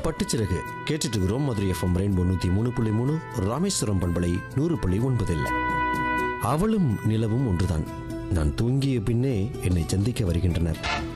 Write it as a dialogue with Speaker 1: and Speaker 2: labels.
Speaker 1: பட்டுச்சிறகு கேட்டுட்டு இருக்கிறோம். Madurai FM rainbow 103.3, Rameswaram பண்பலை 100.9. அவளும் நிலவும் ஒன்றுதான். நான் தூங்கிய பின்னே என்னை சந்திக்க வருகின்றனர்.